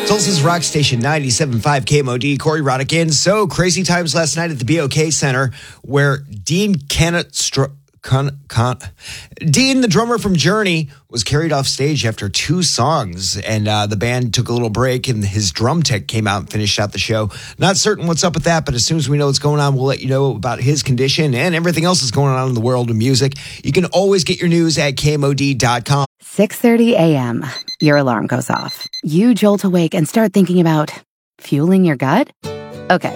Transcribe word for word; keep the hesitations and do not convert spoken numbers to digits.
Tulsa's Rock Station ninety-seven point five K M O D. Corey Roddick in. So crazy times last night at the B O K Center where Dean Kennett Str- Con- Con- Dean, the drummer from Journey, was carried off stage after two songs, and uh, the band took a little break, and his drum tech came out and finished out the show. Not certain what's up with that, but as soon as we know what's going on, we'll let you know about his condition and everything else that's going on in the world of music. You can always get your news at K M O D dot com. six thirty a.m. Your alarm goes off. You jolt awake and start thinking about fueling your gut? Okay,